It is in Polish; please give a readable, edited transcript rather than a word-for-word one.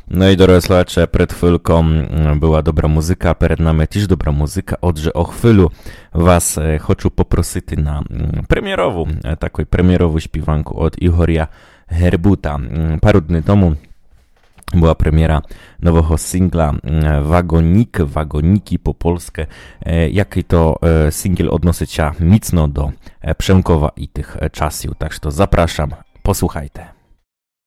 No i doroгі слухачі, перед хвильком була добра музика, перед нами теж добра музика. Отже, о хвилю вас хочу попросити на прем'єрову śpiewanku od Igoria Herbuta. Пару днів тому była premiera nowego singla Wagoniki po polskie. Jaki to singiel odnosi się mocno do Przemkowa i tych czasów. Tak że to zapraszam, posłuchajcie.